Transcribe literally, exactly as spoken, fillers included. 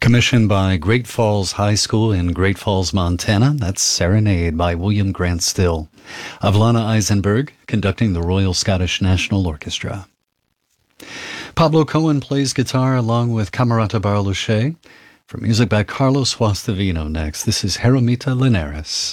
Commissioned by Great Falls High School in Great Falls, Montana, that's Serenade by William Grant Still. Avlana Eisenberg conducting the Royal Scottish National Orchestra. Pablo Cohen plays guitar along with Camerata Barlucci. For music by Carlos Guastavino next, this is Jeromita Linares.